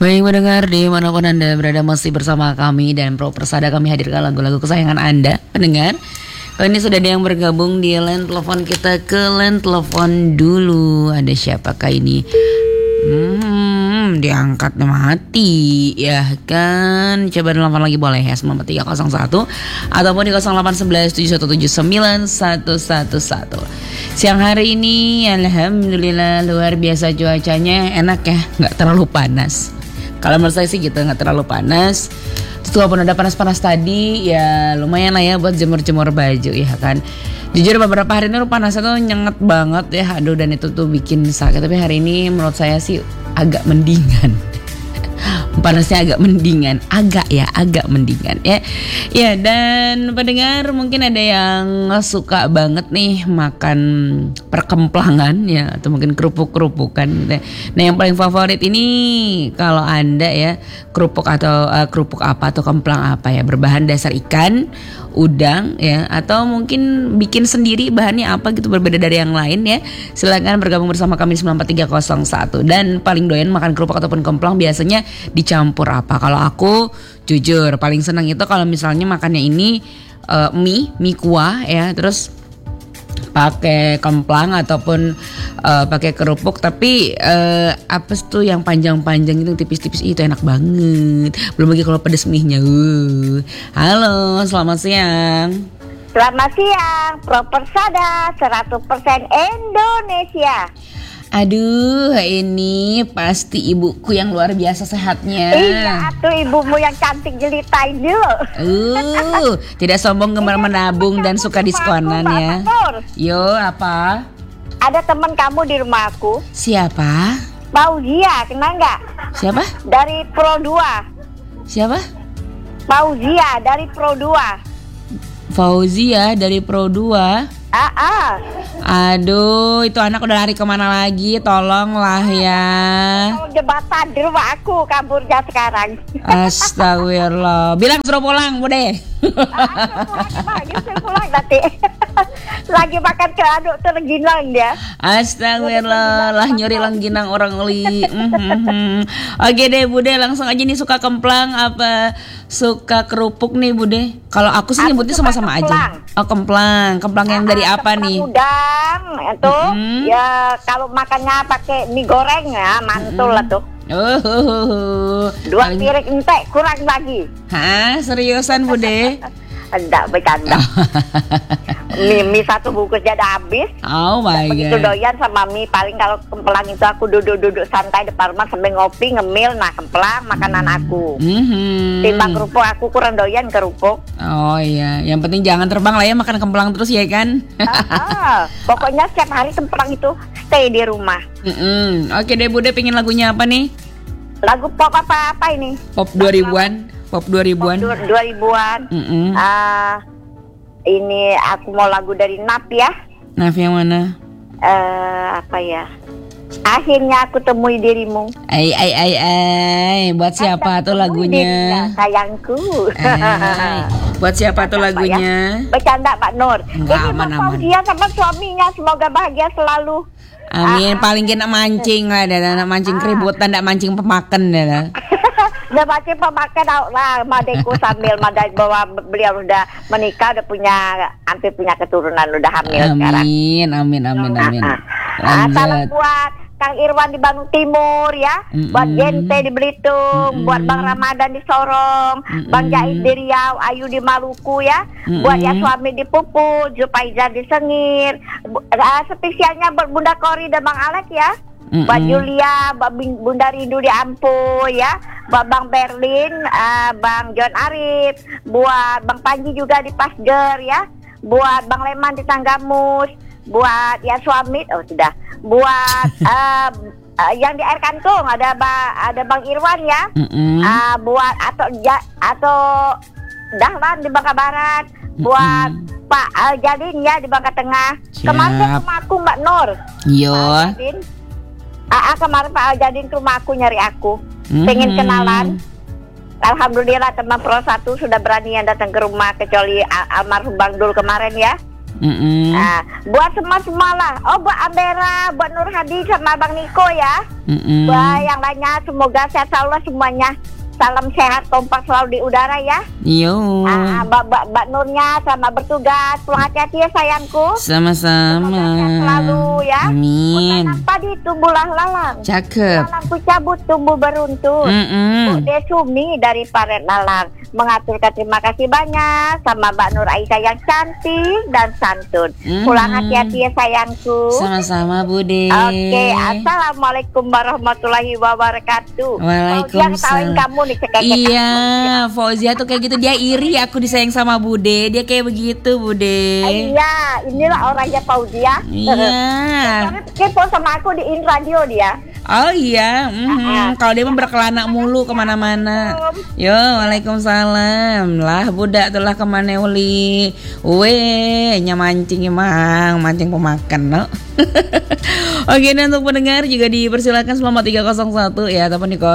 Baik mendengar dimanapun Anda berada masih bersama kami dan Pro Persada kami hadirkan lagu-lagu kesayangan Anda pendengar. Kali ini sudah ada yang bergabung di line telepon kita, ke line telepon dulu. Ada siapakah ini? Diangkat mati ya kan. Coba telepon lagi boleh ya 9301 ataupun di 0811717911. Siang hari ini alhamdulillah luar biasa cuacanya, enak ya, nggak terlalu panas. Kalau menurut saya sih gitu, nggak terlalu panas. Terus walaupun ada panas-panas tadi, ya lumayan lah ya buat jemur-jemur baju ya kan. Jujur beberapa hari ini panasnya tuh nyenget banget ya, aduh, dan itu tuh bikin sakit. Tapi hari ini menurut saya sih agak mendingan. Panasnya agak mendingan, agak mendingan ya. Ya, dan pendengar mungkin ada yang suka banget nih makan perkemplangan ya, atau mungkin kerupuk-kerupukan gitu. Nah, yang paling favorit ini kalau Anda ya, kerupuk atau kerupuk apa atau kemplang apa ya, berbahan dasar ikan, udang ya, atau mungkin bikin sendiri bahannya apa gitu, berbeda dari yang lain ya. Silakan bergabung bersama kami di 94301. Dan paling doyan makan kerupuk ataupun kemplang biasanya dicampur apa? Kalau aku jujur paling senang itu kalau misalnya makannya ini mie kuah ya, terus pakai kemplang ataupun pakai kerupuk, tapi apa tuh yang panjang-panjang itu, tipis-tipis itu enak banget. Belum lagi kalau pedas mie-nya. Halo, selamat siang. Selamat siang, Pro Persada 100% Indonesia. Aduh, ini pasti ibuku yang luar biasa sehatnya. Iya, tuh ibumu yang cantik jelita itu. Tidak sombong, gemar menabung dan suka diskonan ya. Yo, apa? Ada teman kamu di rumah aku. Siapa? Fauzia, kenal nggak? Siapa? Dari Pro 2. Siapa? Fauzia dari Pro 2. Fauzia dari Pro 2. Aduh, itu anak udah lari kemana lagi? Tolonglah ya. Jembatan di rumah aku, kaburnya sekarang. Astagfirullah. Bilang suruh pulang, Bude. Suruh pulang nanti. Lagi makan ke aduk terengginang dia. Astagfirullah, lah nyuri langginang orang li. Oke deh Bude, langsung aja nih, suka kemplang apa suka kerupuk nih Bude? Kalau aku sih nyebutnya sama-sama aja. Oh, kemplang yang dari apa nih? Udang itu ya, kalau makannya pakai mie goreng ya mantul lah tuh. Dua piring entek kurang lagi. Hah, seriusan Bude? Enggak, bercanda. mie satu bungkus jadi habis. Oh my god. Begitu doyan sama mie. Paling kalau kemplang itu aku duduk santai depan rumah sambil ngopi ngemil. Nah, kemplang makanan aku. Timbang kerupuk, aku kurang doyan kerupuk. Oh iya, yang penting jangan terbang lah ya, makan kemplang terus ya kan. Pokoknya setiap hari kemplang itu stay di rumah. Oke deh Bude, pengen lagunya apa nih? Lagu pop apa ini? Pop 2000-an. Pop 2000-an. 2000-an. Ini aku mau lagu dari Naf ya. Naf yang mana? Apa ya? Akhirnya aku temui dirimu. Buat siapa tuh lagunya? Sayangku. Buat siapa tuh lagunya? Bercanda Pak Nur. Enggak, aman-aman. Dia sama suaminya semoga bahagia selalu. Amin. Paling kena mancing lah, dan mancing keributan, ndak mancing pemakan dah. Udah mancing pemakan lah, madeku sambil madai bahwa beliau udah menikah, udah hampir punya keturunan, udah hamil sekarang. Amin. Salam buat Kang Irwan di Bandung Timur ya, buat Gente di Belitung, buat Bang Ramadan di Sorong, Bang Jais di Riau, Ayu di Maluku ya, buat ya suami di Puput, Jupaizar di Sengir, spesialnya buat Bunda Kori dan Bang Alek ya, buat Julia, buat Bunda Rindu di Ampuh ya, buat Bang Berlin, Bang John Arif, buat Bang Panji juga di Pasger ya, buat Bang Leman di Tanggamus, buat ya suami, buat yang di Air Kantung ada Bang Irwan ya, buat atau Dahlan di Bangka Barat, buat Pak Aljadin ya di Bangka Tengah. Kemarin ke rumah aku Mbak Nur. Yo. Kemarin Pak Aljadin ke rumah aku nyari aku, pengen kenalan. Alhamdulillah teman Pro 1 sudah berani yang datang ke rumah, kecuali almarhum Bang Dul kemarin ya. Nah, buat semua lah. Oh, buat Ambera, buat Nur Hadi sama Bang Niko ya. Buat yang lainnya semoga sehat selalu semuanya. Salam sehat, kompak selalu di udara ya. Yo. Mbak Nurnya sama bertugas. Pulang hati-hati ya sayangku. Sama-sama. Sehat selalu ya. Amin. Bukan padi tumbuhlah lalang. Cakep. Lalangku cabut tumbuh beruntun. Bu Desumi dari Paret Lalang mengaturkan terima kasih banyak sama Mbak Nur Aisyah yang cantik dan santun. Pulang hati-hati ya sayangku. Sama-sama Bude. Oke, assalamualaikum warahmatullahi wabarakatuh. Waalaikumsalam. Ketawain kamu nih cekek-cekek. Iya, Fauzia tuh kayak gitu, dia iri aku disayang sama Bude, dia kayak begitu Bude. Iya, inilah orangnya Fauzia. Iya. Tapi kepo sama aku di radio dia. Oh iya, kalau dia mah berkelana mulu kemana-mana. Yo, waalaikumsalam. Lah budak telah kemana uli? Weh, mancing emang, mancing pemakan no. Oke, dan untuk pendengar juga dipersilakan selama 301 ya, ataupun di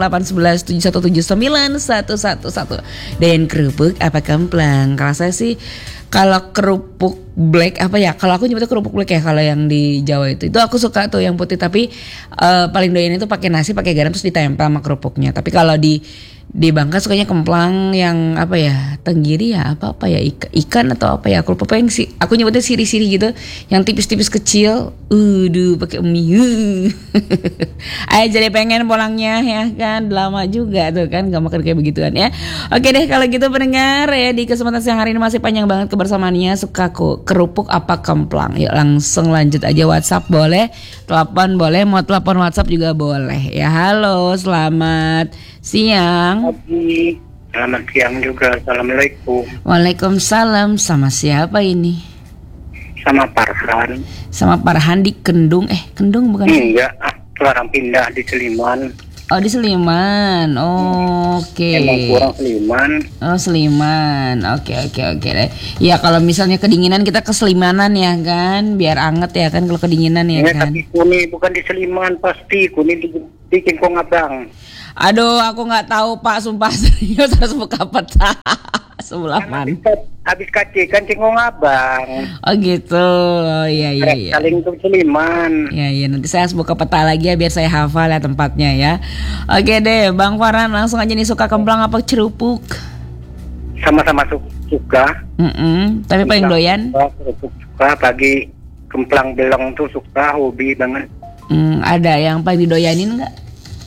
081171791111. Dan kerupuk apa kemplang? Kalau saya sih kalau kerupuk black apa ya? Kalau aku nyebutnya kerupuk black ya, kalau yang di Jawa itu aku suka tuh yang putih, tapi paling doyan itu pakai nasi, pakai garam terus ditempel sama kerupuknya. Tapi kalau di Bangka sukanya kemplang yang apa ya, tenggiri ya, apa ya, ikan atau apa ya, kerupuk yang aku nyebutnya siri-siri gitu, yang tipis-tipis kecil. Pakai mie. Ayo jadi pengen pulangnya ya kan, lama juga tuh kan gak makan kayak begituan ya. Oke deh kalau gitu pendengar ya, di kesempatan siang hari ini masih panjang banget kebersamaannya. Suka kerupuk apa kemplang? Yuk langsung lanjut aja, WhatsApp boleh, telepon boleh, mau telepon WhatsApp juga boleh ya. Halo, selamat siang. Pagi. Selamat siang juga. Assalamualaikum. Waalaikumsalam. Sama siapa ini? Sama Farhan. Sama Farhan di Kendung. Kendung bukan? Enggak, sekarang pindah di Seliman. Oh, di Seliman. Oke. Emang kurang Seliman. Oh, Seliman. Oke deh. Ya kalau misalnya kedinginan kita ke Selimanan ya kan, biar anget ya kan kalau kedinginan ya kan. Tapi Kuni bukan di Seliman pasti. Kuni di Kingkong Abang. Aduh, aku nggak tahu Pak, sumpah serius, harus buka peta sebelah mana. Habis kaci kan Kingkong Abang. Oh gitu, oh, iya. Saling ke Seliman. Iya, nanti saya harus buka peta lagi ya biar saya hafal ya tempatnya ya. Oke deh, Bang Farhan langsung aja nih, suka kemplang apa cerupuk? Sama-sama suka. Tapi paling doyan? Cerupuk suka, pagi kemplang belong tuh suka, hobi banget. Ada yang paling didoyanin nggak?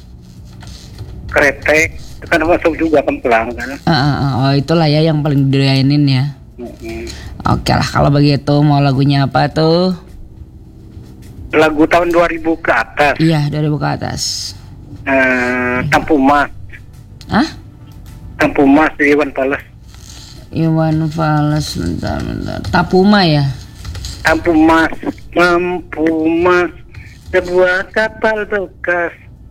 Kretek itu kan masuk juga kemplang kan. Oh itulah ya yang paling didoyanin ya. Oke lah kalau begitu, mau lagunya apa tuh? Lagu tahun 2000 ke atas. Iya, 2000 ke atas. Tampu Mas. Hah? Tampu Mas di Iwan Fals. Iwan Fals, bentar. Tapuma ya? Tampu Mas, sebuah kapal bekas.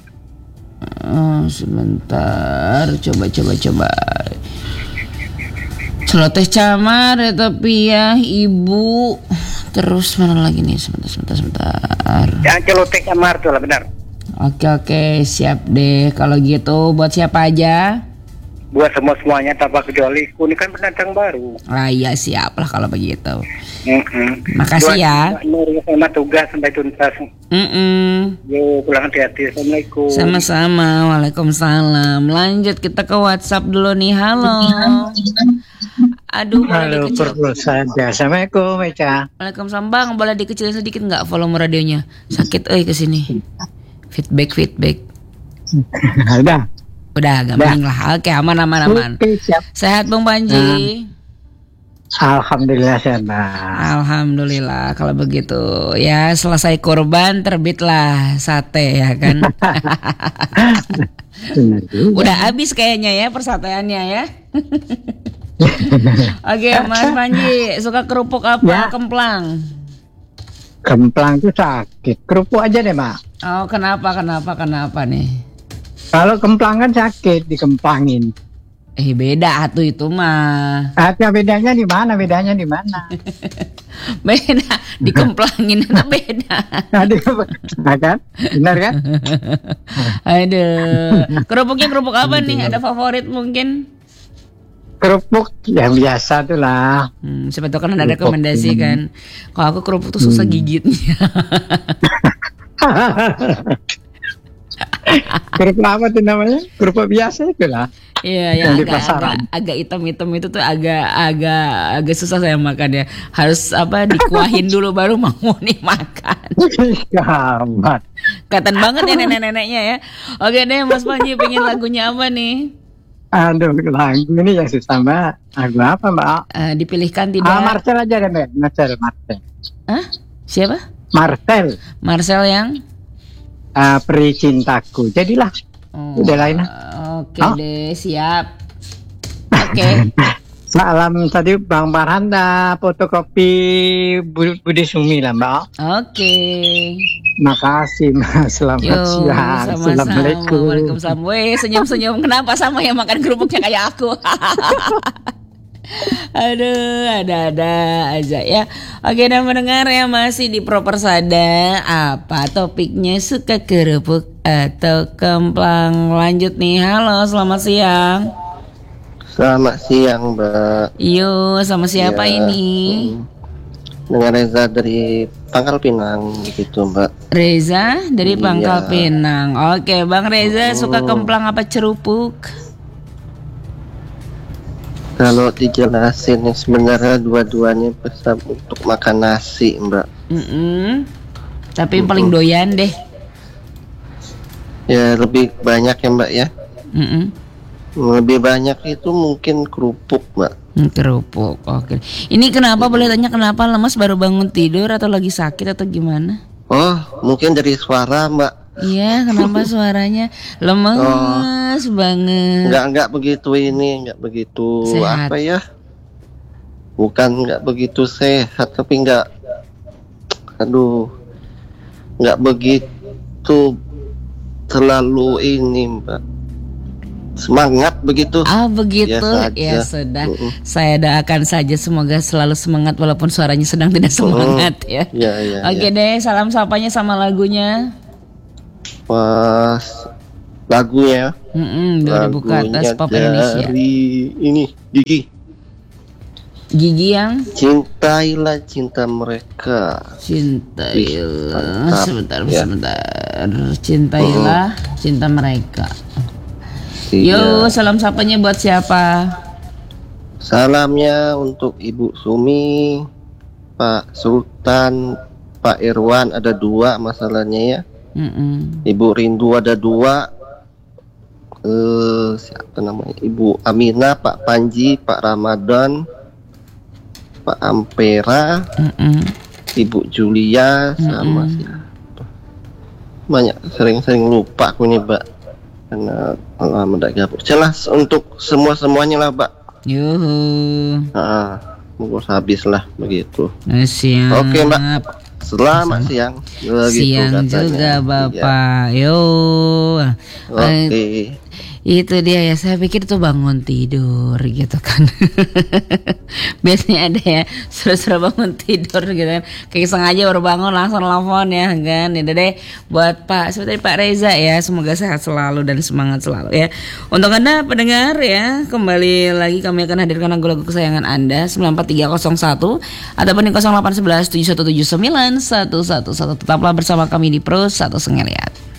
Sebentar, coba. Celoteh camar ya tapi ya ibu. Terus mana lagi nih? Sebentar. Yang celoteh camar tuh lah benar. Oke, siap deh. Kalau gitu buat siapa aja? Buat semuanya tanpa kecuali. Kuni kan pendatang baru. Iya siap lah kalau begitu. Makasih ya. Sama tugas sampai tuntas. Yo, pulang hati-hati. Assalamualaikum. Sama-sama. Waalaikumsalam. Lanjut kita ke WhatsApp dulu nih. Halo. Aduh, halo, perlu saja. Assalamualaikum, Eca. Waalaikumsalam, Bang. Boleh dikecilin sedikit nggak volume radionya? Sakit, kesini. Feedback. Udah agak mending lah. Oke, aman. Oke, siap. Sehat Bang Panji? Alhamdulillah sehat. Alhamdulillah. Kalau begitu ya, selesai kurban terbitlah sate ya kan. Udah habis kayaknya ya persateannya ya. Oke, Mas Panji, suka kerupuk apa ya? Kemplang? Kemplang itu sakit. Kerupuk aja deh, Mak. Oh, kenapa nih? Kalau kemplang kan sakit dikemplangin. Beda tuh itu mah. Bedanya di mana? Beda, dikemplangin itu beda. Nah kan? Benar kan? Aduh. Kerupuknya kerupuk apa nih? Ada favorit mungkin? kerupuk yang biasa tuh lah. Siapa tahu kan ada rekomendasi kan. Kalau aku kerupuk tuh susah gigitnya. Kerupuk apa tuh namanya? Kerupuk biasa itu lah. Iya, yang agak hitam-hitam itu tuh agak susah saya makan ya. Harus dikuahin dulu baru mau dimakan. Gamat. Kelihatan banget ya nenek-neneknya ya. Oke deh, Mas Panji pengen lagunya apa nih? Aduh, lagu ini yang susah Mbak. Lagu apa Mbak? Dipilihkan tidak? Marcel aja deh Mbak. Marcel. Siapa? Marcel yang? Peri Cintaku. Jadilah. Udah lain lah. Oke deh, siap. Oke. Salam tadi Bang Farhanda, fotokopi Budi Sumi lah Mbak. Oke. Makasih Mas, selamat siang. Assalamualaikum. Waalaikumsalam. Weh, senyum-senyum. Kenapa sama yang makan kerupuknya kayak aku? Aduh, ada-ada aja ya. Oke, dan mendengar ya, masih di Propersada. Apa topiknya, suka kerupuk atau kemplang? Lanjut nih. Halo, selamat siang. Selamat siang Mbak. Yo, sama siapa ini? Dengan Reza dari Pangkal Pinang gitu Mbak. Reza dari Pangkal Pinang. Oke, Bang Reza suka kemplang apa cerupuk? Kalau dijelasin sebenarnya dua-duanya bisa untuk makan nasi Mbak. Tapi yang paling doyan deh. Ya lebih banyak ya Mbak ya. Lebih banyak itu mungkin kerupuk Mbak. Kerupuk, oke. Ini kenapa, boleh tanya kenapa lemas, baru bangun tidur atau lagi sakit atau gimana? Oh, mungkin dari suara Mbak. Iya, kenapa suaranya lemas banget? Enggak begitu ini, enggak begitu sehat. Apa ya? Bukan enggak begitu sehat, tapi enggak begitu terlalu ini Mbak. Semangat begitu. Begitu ya sudah. Saya doakan saja semoga selalu semangat walaupun suaranya sedang tidak semangat ya. Oke deh, salam sapanya sama lagunya. Pas lagunya 2000 ke atas pop Indonesia. Dari ini Gigi yang Cintailah Cinta Mereka. Cintailah. Sebentar. Cintailah Cinta Mereka. Yo, salam sapanya buat siapa? Salamnya untuk Ibu Sumi, Pak Sultan, Pak Irwan, ada 2 masalahnya ya. Ibu Rindu ada 2. Siapa namanya? Ibu Aminah, Pak Panji, Pak Ramadan, Pak Ampera, Ibu Julia, sama siapa? Banyak, sering lupa aku nih Mbak. Karena mendak gabung. Jelas untuk semuanya lah Mbak. Yuhu. Mungkin habis lah begitu. Siap. Oke Mbak. Selamat siang. Siang juga Bapak. Yo. Oke. Itu dia ya, saya pikir tuh bangun tidur gitu kan. Biasanya ada ya suruh bangun tidur gitu kan, kayak sengaja baru bangun langsung telepon ya kan. Itu deh buat seperti Pak Reza ya, semoga sehat selalu dan semangat selalu ya. Untuk Anda pendengar ya, kembali lagi kami akan hadirkan lagu-lagu kesayangan Anda 94301 ataupun di 0811 7179111. Tetaplah bersama kami di Pro 1 Sengeliat.